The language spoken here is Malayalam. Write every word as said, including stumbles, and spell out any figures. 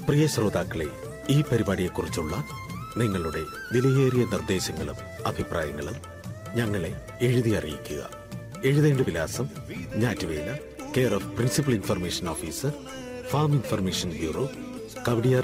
പ്രിയ ശ്രോതാക്കളെ, ഈ പരിപാടിയെക്കുറിച്ചുള്ള നിങ്ങളുടെ വിലയേറിയ നിർദ്ദേശങ്ങളും അഭിപ്രായങ്ങളും ഞങ്ങളെ എഴുതി അറിയിക്കുക. എഴുതേണ്ട വിലാസം: ഞാറ്റുവേല, care of principal information officer, farm information bureau, Kowdiar